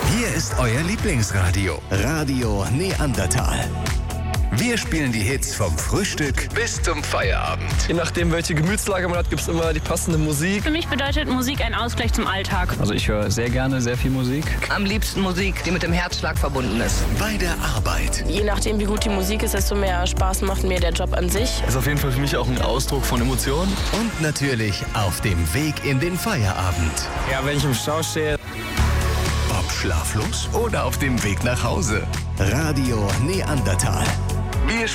Hier ist euer Lieblingsradio, Radio Neandertal. Wir spielen die Hits vom Frühstück bis zum Feierabend. Je nachdem, welche Gemütslage man hat, gibt es immer die passende Musik. Für mich bedeutet Musik ein Ausgleich zum Alltag. Also ich höre sehr gerne sehr viel Musik. Am liebsten Musik, die mit dem Herzschlag verbunden ist. Bei der Arbeit. Je nachdem, wie gut die Musik ist, desto mehr Spaß macht mir der Job an sich. Ist auf jeden Fall für mich auch ein Ausdruck von Emotionen. Und natürlich auf dem Weg in den Feierabend. Ja, wenn ich im Stau stehe. Ob schlaflos oder auf dem Weg nach Hause. Radio Neandertal. Wir